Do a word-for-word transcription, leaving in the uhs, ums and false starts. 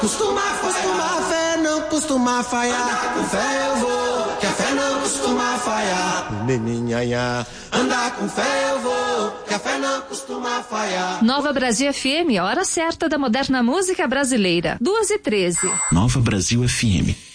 Costuma falhar, fé não costuma falhar. Andar com fé eu vou, que a fé não costuma falhar. Neninha, andar com fé eu vou, que a fé não costuma falhar. Nova Brasil F M, hora certa da moderna música brasileira. duas e treze. Nova Brasil F M.